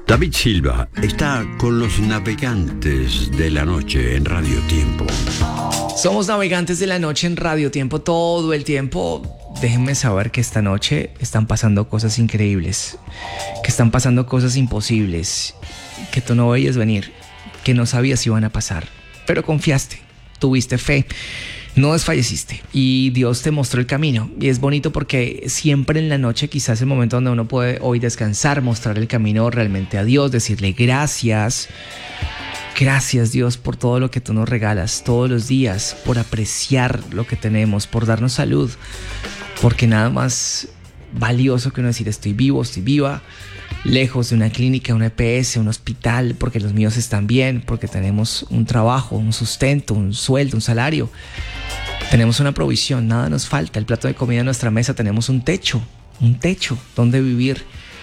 David Silva está con los navegantes de la noche en Radio Tiempo. Somos navegantes de la noche en Radio Tiempo todo el tiempo. Déjenme saber que esta noche están pasando cosas increíbles, que están pasando cosas imposibles, que tú no veías venir, que no sabías si iban a pasar, pero confiaste, tuviste fe. No desfalleciste y Dios te mostró el camino. Y es bonito porque siempre en la noche quizás es el momento donde uno puede hoy descansar, mostrar el camino realmente a Dios, decirle gracias. Gracias Dios por todo lo que tú nos regalas todos los días, por apreciar lo que tenemos, por darnos salud. Porque nada más valioso que uno decir estoy vivo, estoy viva, lejos de una clínica, una EPS, un hospital, porque los míos están bien, porque tenemos un trabajo, un sustento, un sueldo, un salario. Tenemos una provisión, nada nos falta, el plato de comida en nuestra mesa, tenemos un techo donde vivir,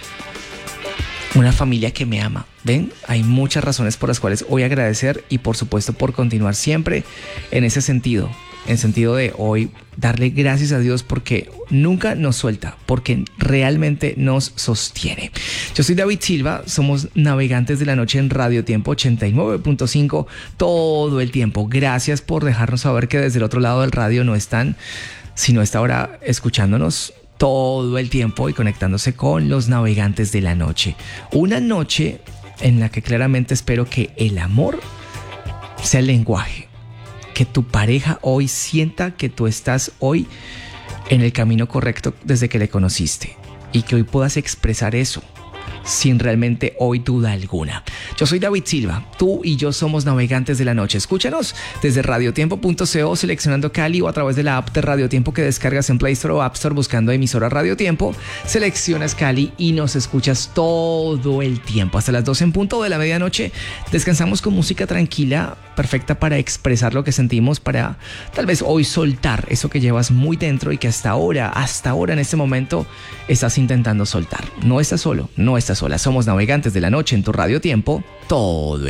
una familia que me ama. ¿Ven? Hay muchas razones por las cuales hoy agradecer y por supuesto por continuar siempre en ese sentido. En sentido de hoy darle gracias a Dios porque nunca nos suelta, porque realmente nos sostiene. Yo soy David Silva, somos navegantes de la noche en Radio Tiempo 89.5 todo el tiempo. Gracias por dejarnos saber que desde el otro lado del radio no están, sino está ahora escuchándonos todo el tiempo y conectándose con los navegantes de la noche. Una noche en la que claramente espero que el amor sea el lenguaje. Que tu pareja hoy sienta que tú estás hoy en el camino correcto desde que le conociste y que hoy puedas expresar eso sin realmente hoy duda alguna. Yo soy David Silva, tú y yo somos navegantes de la noche. Escúchanos desde radiotiempo.co seleccionando Cali o a través de la app de Radio Tiempo que descargas en Play Store o App Store buscando emisora Radio Tiempo. Seleccionas Cali y nos escuchas todo el tiempo. Hasta las 12 en punto de la medianoche descansamos con música tranquila, perfecta para expresar lo que sentimos, para tal vez hoy soltar eso que llevas muy dentro y que hasta ahora en este momento estás intentando soltar. No estás solo, no estás sola. Somos navegantes de la noche en tu Radio Tiempo todo